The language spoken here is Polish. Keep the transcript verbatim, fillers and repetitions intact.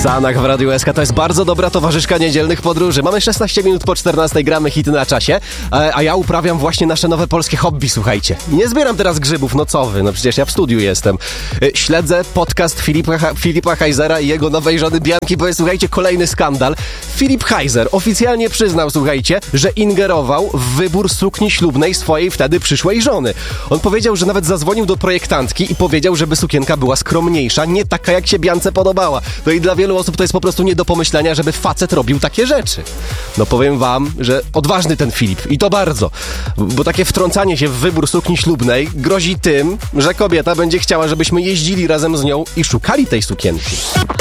Zanach w Radiu S K to jest bardzo dobra towarzyszka niedzielnych podróży. Mamy szesnaście minut po czternastej, gramy hity na czasie, a ja uprawiam właśnie nasze nowe polskie hobby, słuchajcie. Nie zbieram teraz grzybów, no co wy, no przecież ja w studiu jestem. Śledzę podcast Filipa, Filipa Heisera i jego nowej żony Bianki, bo jest, słuchajcie, kolejny skandal. Filip Heiser oficjalnie przyznał, słuchajcie, że ingerował w wybór sukni ślubnej swojej wtedy przyszłej żony. On powiedział, że nawet zadzwonił do projektantki i powiedział, żeby sukienka była skromniejsza, nie taka jak się Biance podobała. No i dla wielu osób to jest po prostu nie do pomyślenia, żeby facet robił takie rzeczy. No powiem wam, że odważny ten Filip i to bardzo, bo takie wtrącanie się w wybór sukni ślubnej grozi tym, że kobieta będzie chciała, żebyśmy jeździli razem z nią i szukali tej sukienki.